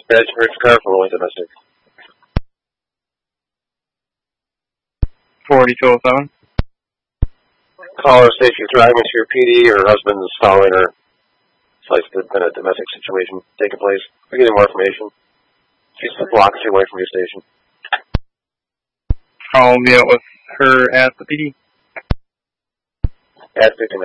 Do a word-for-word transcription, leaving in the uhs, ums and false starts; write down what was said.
That's for car for only domestic. forty-two oh seven. Caller states she's driving to your P D. Her husband's following her. It's like there's been a domestic situation taking place. We're getting more information. She's a block or two away from your station. I'll meet up with her at the P D. At fifty